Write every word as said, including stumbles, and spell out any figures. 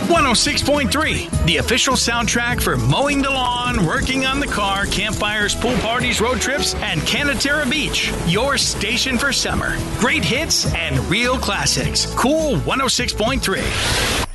one oh six point three, the official soundtrack for mowing the lawn, working on the car, campfires, pool parties, road trips, and Canaterra Beach. Your station for summer. Great hits and real classics. Cool one oh six point three.